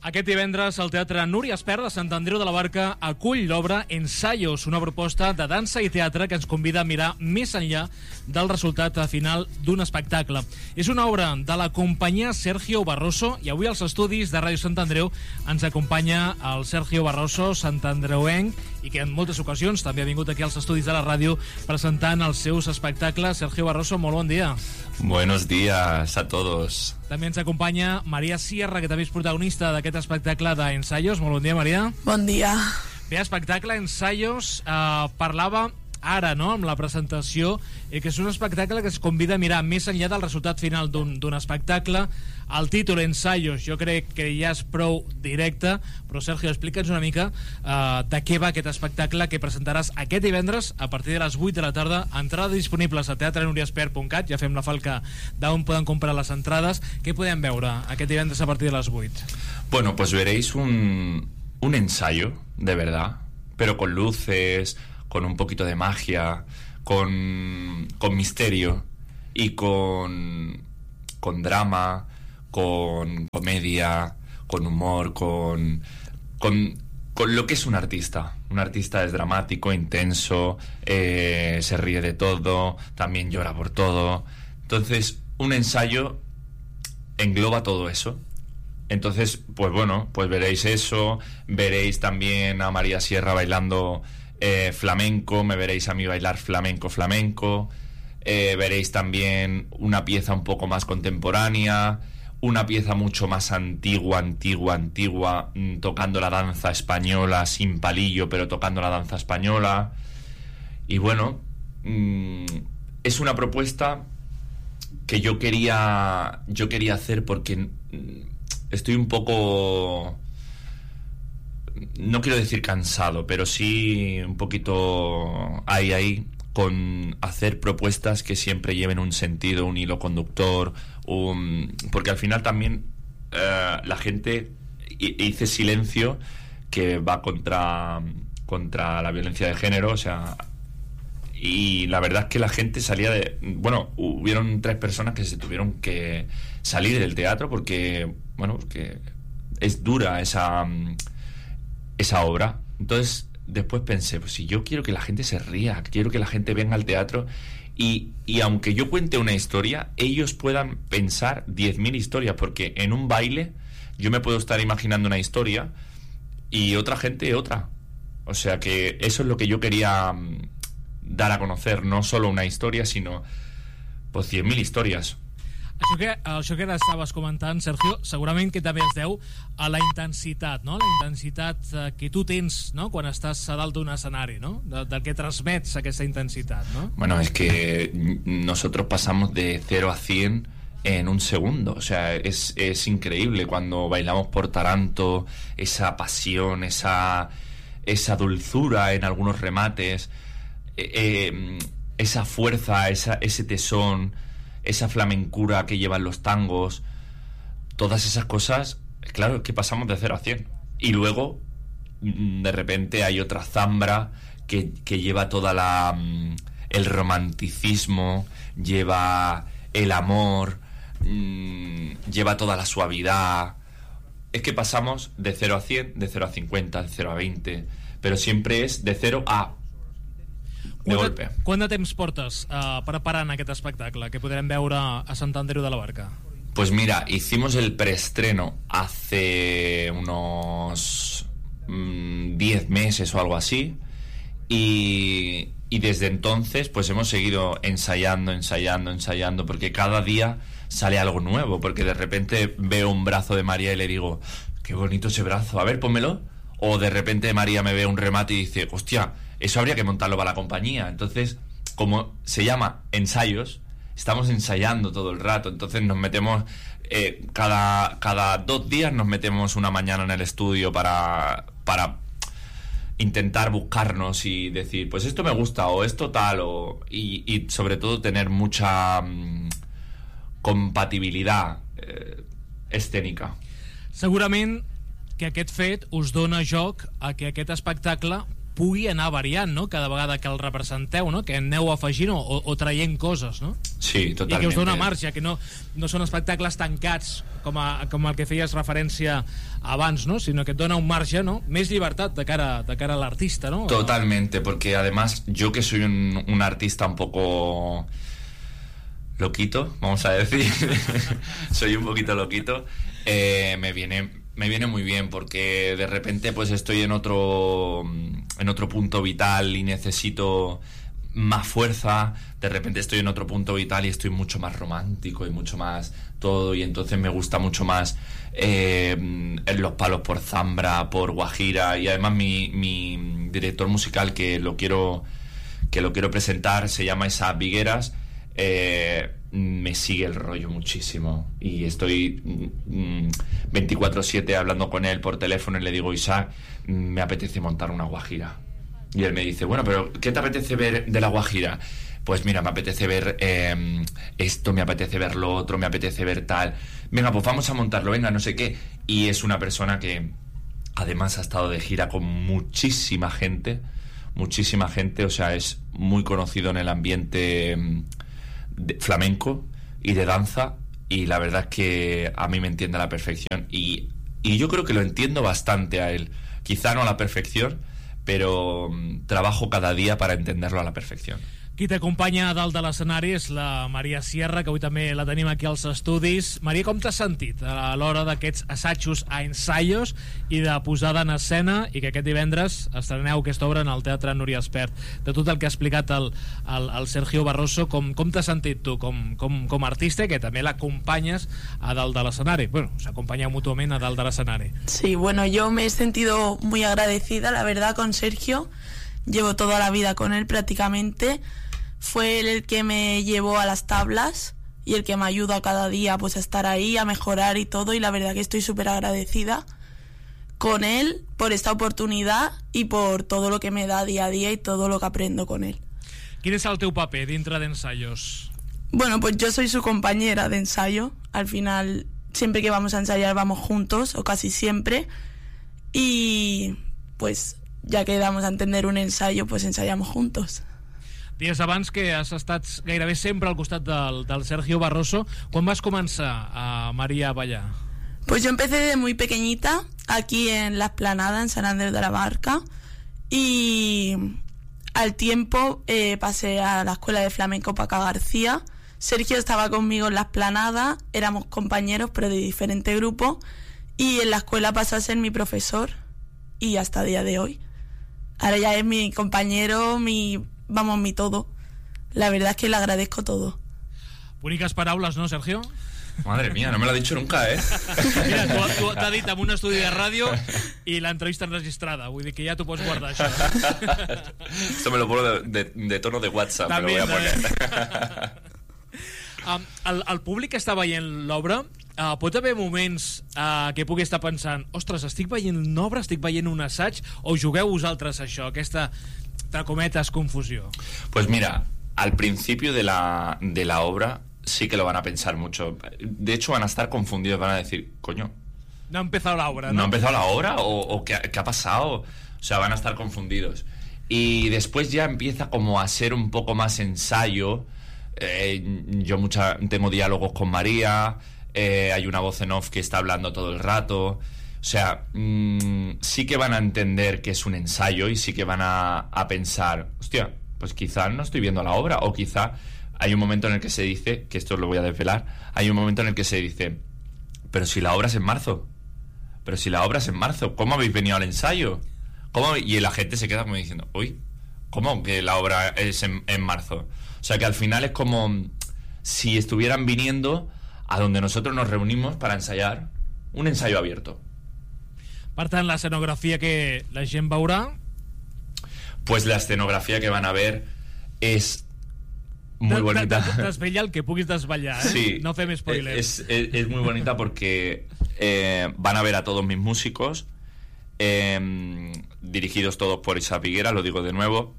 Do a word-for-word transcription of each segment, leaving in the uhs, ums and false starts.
Aquest divendres el Teatre Núria Espert de Sant Andreu de la Barca acull l'obra Ensayos, una proposta de dansa i teatre que ens convida a mirar més enllà del resultat final d'un espectacle. És una obra de la companyia Sergio Barroso i avui als estudis de Ràdio Sant Andreu ens acompanya el Sergio Barroso, santandreuenc, i que en moltes ocasions també ha vingut aquí als estudis de la ràdio presentant els seus espectacles. Sergio Barroso, molt bon dia. Buenos días a todos. També ens acompanya Maria Sierra, que també és protagonista d'aquest espectacle d'Ensayos. Molt bon dia, Maria. Bon dia. Bé, espectacle Ensayos, eh, parlava ara, no?, amb la presentació, eh, que és un espectacle que es convida a mirar més enllà del resultat final d'un d'un espectacle. El títol Ensayos jo crec que ja és prou directe, però Sergio, explica'ns una mica eh, de què va aquest espectacle que presentaràs aquest divendres a partir de les vuit de la tarda. Entrades disponibles a teatre núria espert punt cat, ja fem la falca d'on poden comprar les entrades. Què podem veure aquest divendres a partir de les vuit? Bueno, pues veréis un, un ensayo, de verdad, pero con luces, con un poquito de magia, con, con misterio y con, con drama, con comedia, con humor, con, con, con lo que es un artista. Un artista es dramático, intenso, eh, se ríe de todo, también llora por todo. Entonces, un ensayo engloba todo eso. Entonces, pues bueno, pues veréis eso, veréis también a María Sierra bailando eh, flamenco, me veréis a mí bailar flamenco, flamenco, eh, veréis también una pieza un poco más contemporánea, una pieza mucho más antigua, antigua, antigua, mmm, tocando la danza española sin palillo, pero tocando la danza española. Y bueno, mmm, es una propuesta que yo quería, yo quería hacer porque mmm, estoy un poco, no quiero decir cansado, pero sí un poquito ahí, ahí, con hacer propuestas que siempre lleven un sentido, un hilo conductor, un... porque al final también eh, la gente hice silencio que va contra, contra la violencia de género, o sea, y la verdad es que la gente salía de... Bueno, hubieron tres personas que se tuvieron que salir del teatro porque, bueno, porque es dura esa, esa obra. Entonces, después pensé, pues si yo quiero que la gente se ría, quiero que la gente venga al teatro y, y aunque yo cuente una historia, ellos puedan pensar diez mil historias, porque en un baile yo me puedo estar imaginando una historia y otra gente otra. O sea que eso es lo que yo quería dar a conocer, no solo una historia, sinó pues cien mil historias. Això que, això que ara estaves comentant, Sergio, segurament que també es deu a la intensitat, no? La intensitat que tu tens, no?, quan estàs a dalt d'un escenari, no? De, del que transmets aquesta intensitat, ¿no? Bueno, es que nosotros pasamos de cero a cien en un segundo, o sea, es, es increíble cuando bailamos por Taranto, esa pasión, esa, esa dulzura en algunos remates, eh, eh, esa fuerza, esa, ese tesón, esa flamencura que llevan los tangos, todas esas cosas, claro, es que pasamos de cero a cien. Y luego, de repente, hay otra zambra que, que lleva toda la el romanticismo, lleva el amor, mmm, lleva toda la suavidad. Es que pasamos de cero a cien, de cero a cincuenta, de cero a veinte, pero siempre es de cero a... de golpe. Quant de temps portes uh, preparant aquest espectacle que podrem veure a Sant Andreu de la Barca? Pues mira, hicimos el preestreno hace unos mmm, diez meses o algo así y, y desde entonces pues hemos seguido ensayando, ensayando, ensayando, porque cada día sale algo nuevo, porque de repente veo un brazo de María y le digo, qué bonito ese brazo, a ver, pónmelo. O de repente María me ve un remate y dice, hostia, eso habría que montarlo para la compañía. Entonces, como se llama Ensayos, estamos ensayando todo el rato. Entonces nos metemos, eh, cada, cada dos días nos metemos una mañana en el estudio para, para intentar buscarnos y decir, pues esto me gusta, o esto tal, o, y, y sobre todo tener mucha um, compatibilitat eh, escènica. Segurament que aquest fet us dona joc a que aquest espectacle pugui anar variant, no?, cada vegada que el representeu, no?, que aneu afegint o, o traient coses, no? Sí, totalment. I que us dona marge, que no, no són espectacles tancats com, a, com el que feies referència abans, ¿no?, sinó que et dona un marge, ¿no?, més llibertat de cara, de cara a l'artista, ¿no? Totalmente, porque además yo que soy un, un artista un poco loquito, vamos a decir, soy un poquito loquito, eh, me viene me viene muy bien, porque de repente pues estoy en otro en otro punto vital y necesito más fuerza, de repente estoy en otro punto vital y estoy mucho más romántico y mucho más todo, y entonces me gusta mucho más eh, en los palos por Zambra, por Guajira, y además mi, mi director musical, que lo quiero que lo quiero presentar, se llama Isaac Vigueras, eh, me sigue el rollo muchísimo, y estoy mm, veinticuatro siete hablando con él por teléfono y le digo: Isaac, me apetece montar una Guajira. Y él me dice: bueno, pero ¿qué te apetece ver de la Guajira? Pues mira, me apetece ver eh, esto, me apetece ver lo otro, me apetece ver tal. Venga, pues vamos a montarlo, venga, no sé qué. Y es una persona que además ha estado de gira con muchísima gente, muchísima gente, o sea, es muy conocido en el ambiente de flamenco y de danza, y la verdad es que a mí me entiende a la perfección, y, y yo creo que lo entiendo bastante a él, quizá no a la perfección, pero um, trabajo cada día para entenderlo a la perfección. Qui t'acompanya a dalt de l'escenari és la Maria Sierra, que avui també la tenim aquí als estudis. Maria, com t'has sentit a l'hora d'aquests assajos a ensaios i de posada en escena, i que aquest divendres estreneu aquesta obra en el Teatre Núria Espert? De tot el que ha explicat el, el, el Sergio Barroso, com, com t'has sentit tu com, com, com a artista, que també l'acompanyes a dalt de l'escenari? Bueno, us acompanyeu mútuament a dalt de l'escenari. Sí, bueno, yo me he sentido muy agradecida, la verdad, con Sergio. Llevo toda la vida con él prácticamente. Fue él el que me llevó a las tablas y el que me ayuda cada día pues a estar ahí, a mejorar y todo, y la verdad que estoy súper agradecida con él por esta oportunidad y por todo lo que me da día a día y todo lo que aprendo con él. Quin és el teu paper dintre d'ensaios? Bueno, pues yo soy su compañera de ensayo. Al final, siempre que vamos a ensayar vamos juntos, o casi siempre, y pues ya que damos a entender un ensayo, pues ensayamos juntos. Dies abans que has estat gairebé sempre al costat del, del Sergio Barroso, quan vas començar a Maria a ballar? Pues yo empecé de muy pequeñita, aquí en la Esplanada, en San Andrés de la Barca, y al tiempo eh, pasé a la Escuela de Flamenco Paca García. Sergio estaba conmigo en la Esplanada, éramos compañeros pero de diferente grupo, y en la escuela pasó a ser mi profesor, y hasta el día de hoy. Ahora ya es mi compañero, mi... vamos, mi todo. La verdad es que le agradezco todo. Boniques paraules, no, Sergio? Madre mía, no me lo ha dicho nunca, ¿eh? Mira, tu, tu t'ha dit en un estudi de ràdio i l'entrevista enregistrada, vull dir que ja t'ho pots guardar, això. Esto me lo pongo de, de, de tono de WhatsApp, També, me lo voy a poner. um, el, el públic que està veient l'obra, uh, pot haver moments uh, que pugui estar pensant: ostres, estic veient una obra, estic veient un assaig, o jugueu vosaltres això, aquesta, entre cometes, confusió? Pues mira, al principio de la, de la obra sí que lo van a pensar mucho. De hecho, van a estar confundidos, van a decir: coño, no ha empezado la obra, ¿no? ¿No ha empezado la obra? ¿O, o qué, qué ha pasado? O sea, van a estar confundidos. Y después ya empieza como a ser un poco más ensayo. Eh, yo mucha, tengo diálogos con María, eh, hay una voz en off que está hablando todo el rato. O sea, mmm, sí que van a entender que es un ensayo, y sí que van a, a pensar: hostia, pues quizá no estoy viendo la obra, o quizá hay un momento en el que se dice, que esto lo voy a desvelar, hay un momento en el que se dice: pero si la obra es en marzo, pero si la obra es en marzo, ¿cómo habéis venido al ensayo? ¿Cómo? Y la gente se queda como diciendo: uy, ¿cómo que la obra es en, en marzo? O sea, que al final es como si estuvieran viniendo a donde nosotros nos reunimos para ensayar, un ensayo abierto. Per tant, la escenografia que la gent veurà... Pues la escenografía que van a ver es muy bonita. Desvella el que puguis desvetllar, ¿eh? Sí, no fem spoilers. Es, es, es muy bonita porque eh, van a ver a todos mis músicos, eh, dirigidos todos por Isaac Vigueras, lo digo de nuevo,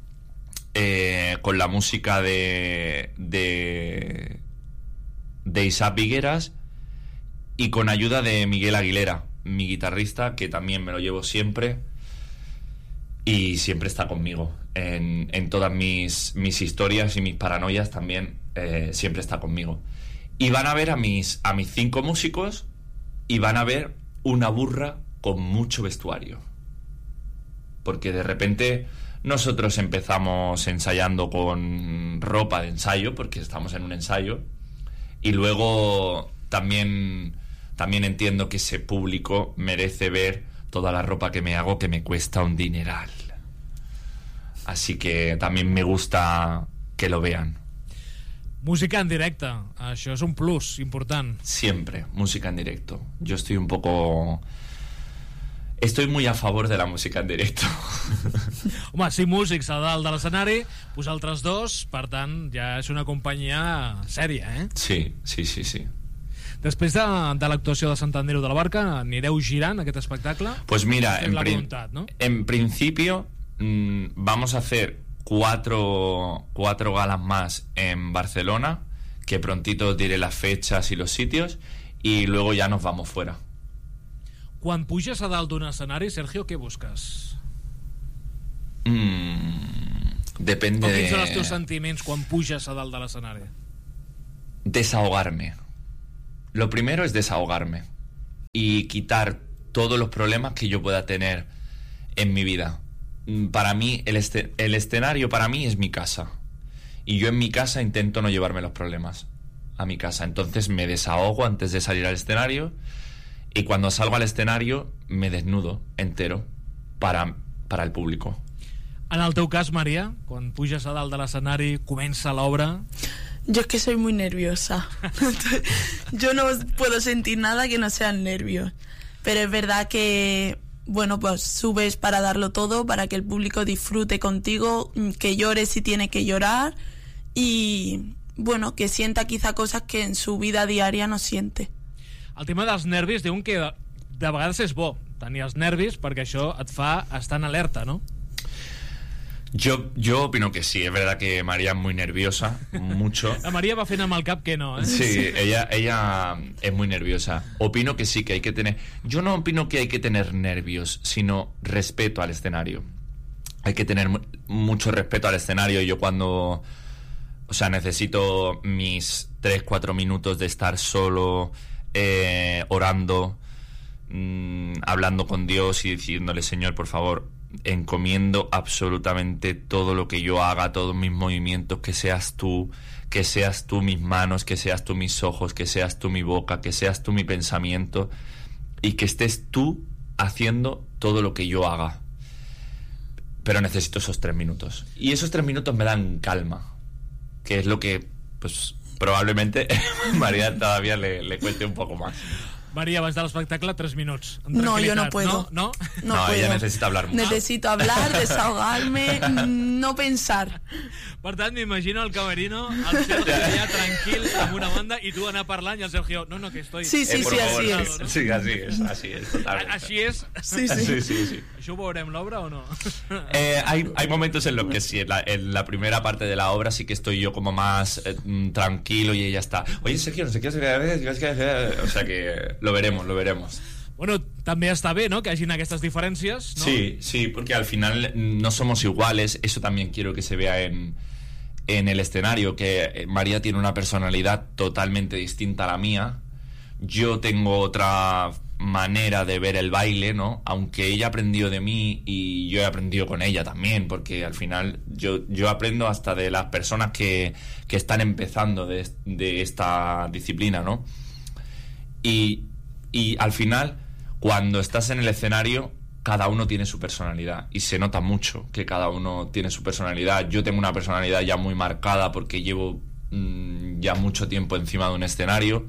eh, con la música de, de, de Isaac Vigueras, y con ayuda de Miguel Aguilera, mi guitarrista, que también me lo llevo siempre. y siempre está conmigo. En, en todas mis, mis historias y mis paranoias también eh, siempre está conmigo. Y van a ver a mis, a mis cinco músicos y van a ver una burra con mucho vestuario. Porque de repente nosotros empezamos ensayando con ropa de ensayo, porque estamos en un ensayo, y luego también, también entiendo que ese público merece ver toda la ropa que me hago, que me cuesta un dineral. Así que también me gusta que lo vean. Música en directe, això és un plus important. Siempre, música en directo. Yo estoy un poco... Estoy muy a favor de la música en directo. Home, cinc músics a dalt de l'escenari, vosaltres dos, per tant, ja és una companyia sèria, eh? Sí, sí, sí, sí. Després de, de l'actuació de Sant Andreu de la Barca, anireu girant aquest espectacle? Pues mira, en, la pri voluntat, ¿no? en principio mmm, vamos a hacer cuatro, cuatro galas más en Barcelona, que prontito os diré las fechas y los sitios, y luego ya nos vamos fuera. Quan puges a dalt d'un escenari, Sergio, què busques? Mm, depende de... Quins són els de... teus sentiments quan puges a dalt de l'escenari? Desahogarme. Lo primero es desahogarme y quitar todos los problemas que yo pueda tener en mi vida. Para mí, el, este... el escenario para mí es mi casa. Y yo en mi casa intento no llevarme los problemas a mi casa. Entonces me desahogo antes de salir al escenario. Y cuando salgo al escenario me desnudo entero para, para el público. En el teu cas, María, quan puges a dalt de l'escenari, comença l'obra... Yo es que soy muy nerviosa. Yo no puedo sentir nada que no sean nervios. Pero es verdad que, bueno, pues subes para darlo todo, para que el público disfrute contigo, que llore si tiene que llorar y, bueno, que sienta quizá cosas que en su vida diaria no siente. El tema dels nervis diuen que de, de vegades és bo tenir els nervis perquè això et fa estar en alerta, ¿no? Yo, yo opino que sí, es verdad que María es muy nerviosa, mucho. La María va fent amb el cap que no, ¿eh? Sí, ella, ella es muy nerviosa. Opino que sí, que hay que tener... Yo no opino que hay que tener nervios, sino respeto al escenario. Hay que tener mucho respeto al escenario. Yo cuando... O sea, necesito mis tres, cuatro minutos de estar solo... Eh, orando, mmm, hablando con Dios y diciéndole: Señor, por favor, encomiendo absolutamente todo lo que yo haga, todos mis movimientos, que seas tú, que seas tú mis manos, que seas tú mis ojos, que seas tú mi boca, que seas tú mi pensamiento y que estés tú haciendo todo lo que yo haga. Pero necesito esos tres minutos. Y esos tres minutos me dan calma, que es lo que, pues... probablemente María todavía le, le cuente un poco más. María, vas del espectacle tres minuts. No, yo no puedo. No, no, no, no puedo. Ella necesita hablar mucho. Necesito hablar, desahogarme, no pensar. Per tant, m'imagino el camerino, el Sergio allà tranquil, amb una banda, i tu anar parlant, i el Sergio, no, no, que estoy... Sí, sí, eh, sí, favor, así no, es. No. Sí, así es, así es, totalmente. Així és? Sí, sí. sí, sí, sí. Això ho veurem l'obra o no? Eh, hay, hay momentos en los que sí, en la, en la primera parte de la obra sí que estoy yo como más eh, tranquilo y ella está, oye, Sergio, no sé qué, o sea que lo veremos, lo veremos. Bueno, també està bé, ¿no?, que hagin aquestes diferències, ¿no? Sí, sí, porque al final no somos iguales. Eso también quiero que se vea en, en el escenario, que María tiene una personalidad totalmente distinta a la mía. Yo tengo otra manera de ver el baile, ¿no? Aunque ella aprendió de mí y yo he aprendido con ella también, porque al final yo, yo aprendo hasta de las personas que, que están empezando de, de esta disciplina, ¿no? Y, y al final, cuando estás en el escenario, cada uno tiene su personalidad y se nota mucho que cada uno tiene su personalidad. Yo tengo una personalidad ya muy marcada porque llevo mmm, ya mucho tiempo encima de un escenario.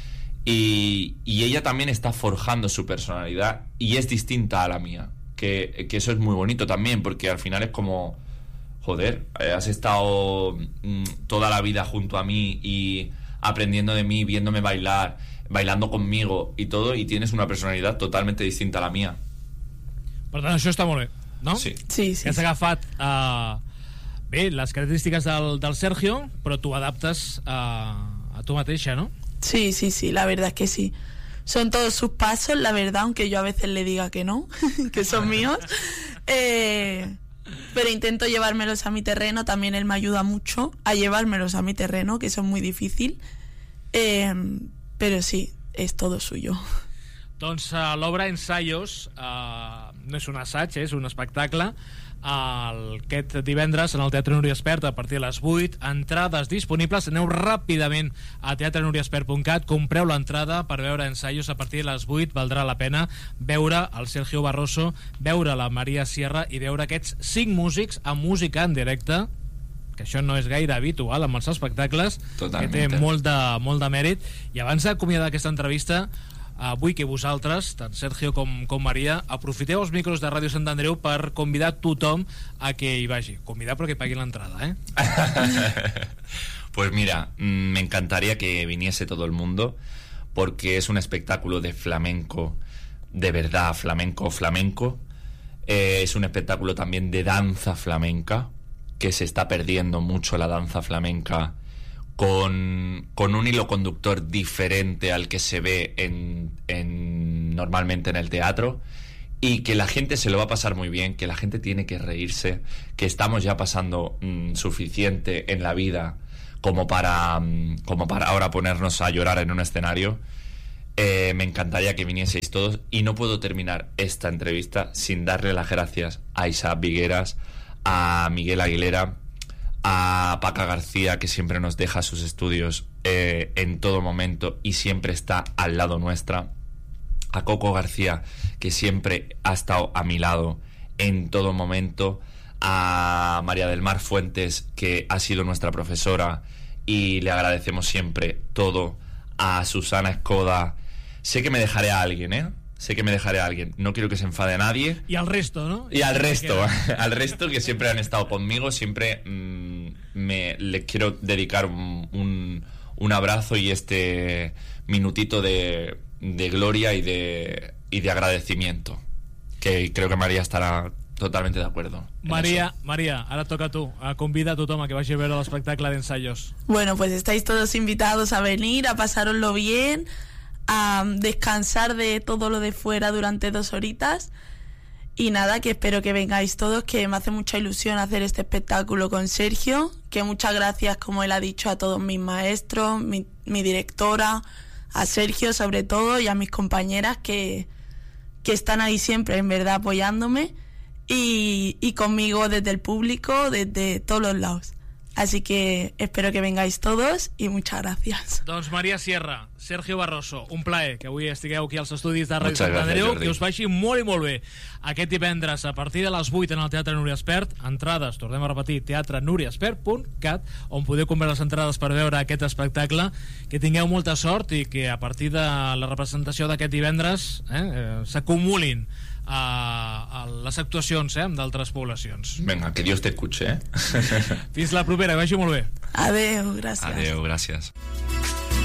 Y, y ella también está forjando su personalidad y es distinta a la mía, que, que eso es muy bonito también, porque al final es como, joder, has estado mmm, toda la vida junto a mí y aprendiendo de mí, viéndome bailar, bailando conmigo y todo, y tienes una personalidad totalmente distinta a la mía. Per tant, això està molt bé, no? Sí. Sí, sí. Que has agafat uh, bé, les característiques del, del Sergio, però tu adaptes a, a tu mateixa, ¿no? Sí, sí, sí, la verdad es que sí. Son todos sus pasos, la verdad, aunque yo a veces le diga que no, que son míos. Eh, pero intento llevármelos a mi terreno. También él me ayuda mucho a llevármelos a mi terreno, que eso es muy difícil. Eh, pero sí, és todo suyo. Doncs uh, l'obra Ensayos uh, no és un assaig, és un espectacle uh, aquest divendres en el Teatre Núria Espert a partir de les vuit, entrades disponibles. Aneu ràpidament a teatre núria espert punt cat, compreu l'entrada per veure Ensayos a partir de les vuit. Valdrà la pena veure el Sergio Barroso, veure la Maria Sierra i veure aquests cinc músics amb música en directe, que això no és gaire habitual amb els espectacles. Totalment. Que té molt de, molt de mèrit. I abans d'acomiadar aquesta entrevista, uh, vull que vosaltres, tant Sergio com, com Maria, aprofiteu els micros de Ràdio Sant Andreu per convidar tothom a que hi vagi. Convidar però que pagui l'entrada, ¿eh? Pues mira, me encantaría que viniese todo el mundo, porque es un espectáculo de flamenco, de verdad, flamenco, flamenco. Eh, es un espectáculo también de danza flamenca, que se está perdiendo mucho la danza flamenca, con, con un hilo conductor diferente al que se ve en, en, normalmente en el teatro, y que la gente se lo va a pasar muy bien, que la gente tiene que reírse, que estamos ya pasando mmm, suficiente en la vida como para, mmm, como para ahora ponernos a llorar en un escenario. Eh, me encantaría que vinieseis todos, y no puedo terminar esta entrevista sin darle las gracias a Isaac Vigueras, a Miguel Aguilera, a Paca García, que siempre nos deja sus estudios eh, en todo momento y siempre está al lado nuestra, a Coco García, que siempre ha estado a mi lado en todo momento, a María del Mar Fuentes, que ha sido nuestra profesora y le agradecemos siempre todo, a Susana Escoda. Sé que me dejaré a alguien, ¿eh? Sé que me dejaré a alguien, no quiero que se enfade a nadie. Y al resto, ¿no? Y al resto, al resto que siempre han estado conmigo, siempre mmm, me les quiero dedicar un, un, un abrazo y este minutito de, de gloria y de, y de agradecimiento, que creo que María estará totalmente de acuerdo. María, María, ahora toca tú, a convida a tothom a que vagi a veure l'espectacle d'Ensayos. Bueno, pues estáis todos invitados a venir, a pasároslo bien, a descansar de todo lo de fuera durante dos horitas. Y nada, que espero que vengáis todos, que me hace mucha ilusión hacer este espectáculo con Sergio, que muchas gracias, como él ha dicho, a todos mis maestros, mi, mi directora, a Sergio sobre todo, y a mis compañeras que, que están ahí siempre, en verdad, apoyándome, y, y conmigo desde el público, desde todos los lados. Así que espero que vengáis todos i muchas gracias. Doncs Maria Sierra, Sergio Barroso, un plaer que avui estigueu aquí als estudis de Ràdio Sant Andreu, que us vagi molt i molt bé aquest divendres a partir de les vuit en el Teatre Núria Espert. Entrades, tornem a repetir, teatre núria espert punt cat, on podeu comprar les entrades per veure aquest espectacle. Que tingueu molta sort i que a partir de la representació d'aquest divendres eh, eh, s'acumulin a, a les actuacions eh, d'altres poblacions. Venga, que Dios te escuche, eh? Fins la propera, que vagi molt bé. Adeu, gràcies. Adeu, gràcies.